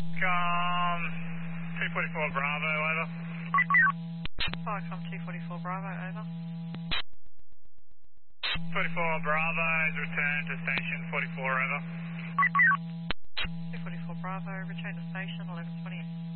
244 Bravo, over. Viacom 244 Bravo, over. 44 Bravo has returned to station 44, over. 244 Bravo, return to station 11:20.